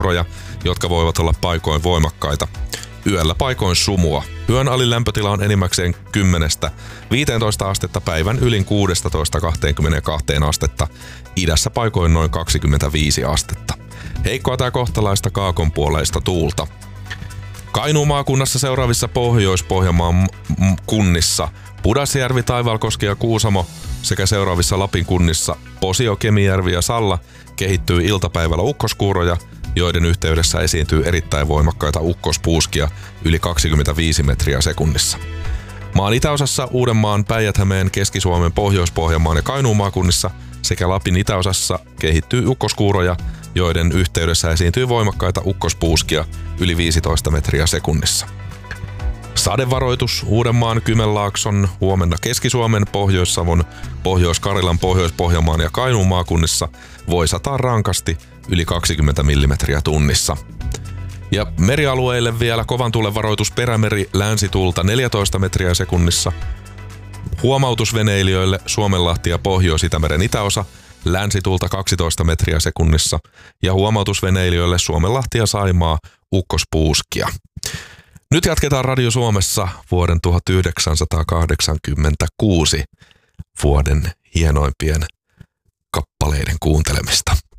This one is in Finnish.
ukkoskuuroja, jotka voivat olla paikoin voimakkaita. Yöllä paikoin sumua. Yön alin lämpötila on enimmäkseen 10–15 astetta, päivän ylin 16–22 astetta. Idässä paikoin noin 25 astetta. Heikkoa tai kohtalaista kaakonpuoleista tuulta. Kainuun maakunnassa seuraavissa Pohjois-Pohjanmaan kunnissa Pudasjärvi, Taivalkoski ja Kuusamo sekä seuraavissa Lapin kunnissa Posio, Kemijärvi ja Salla kehittyy iltapäivällä ukkoskuuroja, joiden yhteydessä esiintyy erittäin voimakkaita ukkospuuskia yli 25 metriä sekunnissa. Maan itäosassa Uudenmaan, Päijät-Hämeen, Keski-Suomen, Pohjois-Pohjanmaan ja Kainuun maakunnissa sekä Lapin itäosassa kehittyy ukkoskuuroja, joiden yhteydessä esiintyy voimakkaita ukkospuuskia yli 15 metriä sekunnissa. Sadevaroitus Uudenmaan, Kymenlaakson, huomenna Keski-Suomen, Pohjois-Savon, Pohjois-Karjalan, Pohjois-Pohjanmaan ja Kainuun maakunnissa voi sataa rankasti yli 20 millimetriä tunnissa. Ja merialueille vielä kovan tuulen varoitus Perämeri, länsituulta 14 metriä sekunnissa. Huomautus veneilijöille Suomenlahti ja Pohjois-Itämeren itäosa, länsituulta 12 metriä sekunnissa. Ja huomautus veneilijöille Suomenlahti ja Saimaa, ukkospuuskia. Nyt jatketaan Radio Suomessa vuoden 1986 vuoden hienoimpien kappaleiden kuuntelemista.